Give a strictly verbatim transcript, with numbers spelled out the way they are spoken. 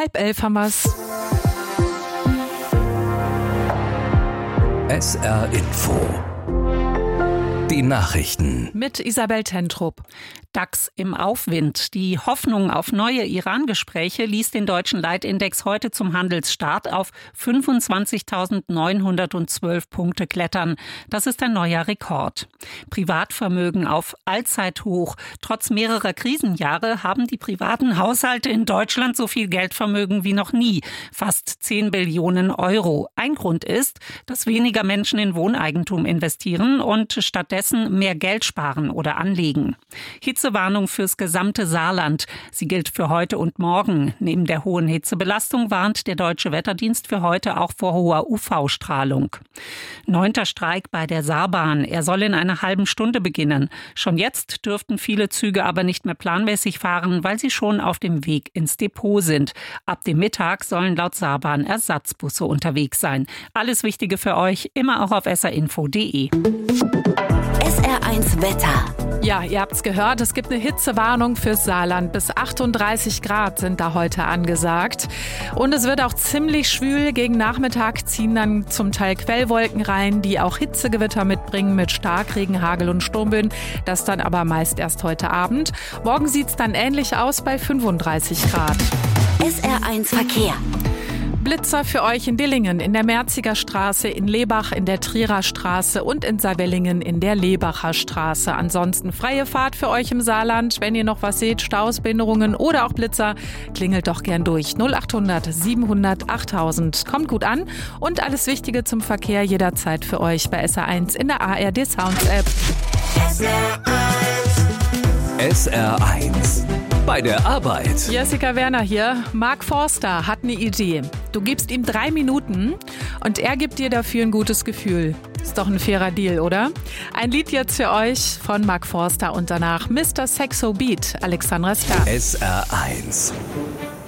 Halb elf haben wir's. S R Info. Die Nachrichten. Mit Isabel Tentrup. DAX im Aufwind. Die Hoffnung auf neue Iran-Gespräche ließ den deutschen Leitindex heute zum Handelsstart auf fünfundzwanzigtausendneunhundertzwölf Punkte klettern. Das ist ein neuer Rekord. Privatvermögen auf Allzeithoch. Trotz mehrerer Krisenjahre haben die privaten Haushalte in Deutschland so viel Geldvermögen wie noch nie. Fast zehn Billionen Euro. Ein Grund ist, dass weniger Menschen in Wohneigentum investieren und stattdessen mehr Geld sparen oder anlegen. Hitzewarnung fürs gesamte Saarland. Sie gilt für heute und morgen. Neben der hohen Hitzebelastung warnt der Deutsche Wetterdienst für heute auch vor hoher U V-Strahlung. Neunter Streik bei der Saarbahn. Er soll in einer halben Stunde beginnen. Schon jetzt dürften viele Züge aber nicht mehr planmäßig fahren, weil sie schon auf dem Weg ins Depot sind. Ab dem Mittag sollen laut Saarbahn Ersatzbusse unterwegs sein. Alles Wichtige für euch immer auch auf s r info punkt d e. S R eins Wetter. Ja, ihr habt's gehört, es gibt eine Hitzewarnung fürs Saarland. Bis achtunddreißig Grad sind da heute angesagt. Und es wird auch ziemlich schwül. Gegen Nachmittag ziehen dann zum Teil Quellwolken rein, die auch Hitzegewitter mitbringen mit Starkregen, Hagel und Sturmböen. Das dann aber meist erst heute Abend. Morgen sieht's dann ähnlich aus bei fünfunddreißig Grad. S R eins Verkehr. Blitzer für euch in Dillingen, in der Merziger Straße, in Lebach, in der Trierer Straße und in Saarwellingen in der Lebacher Straße. Ansonsten freie Fahrt für euch im Saarland. Wenn ihr noch was seht, Staus, Behinderungen oder auch Blitzer, klingelt doch gern durch. null achthundert siebenhundert achttausend. Kommt gut an und alles Wichtige zum Verkehr jederzeit für euch bei S R eins in der A R D Sounds App. S R eins. S R eins. Bei der Arbeit. Jessica Werner hier. Mark Forster hat eine Idee. Du gibst ihm drei Minuten und er gibt dir dafür ein gutes Gefühl. Ist doch ein fairer Deal, oder? Ein Lied jetzt für euch von Mark Forster und danach Mister Sexo Beat, Alexandra Star. S R eins.